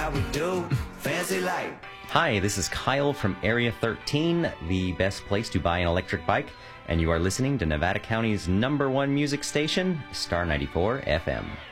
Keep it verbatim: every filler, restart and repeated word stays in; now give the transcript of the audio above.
how we do. Fancy life. Hi, this is Kyle from Area thirteen, the best place to buy an electric bike, and you are listening to Nevada County's number one music station, Star ninety-four F M.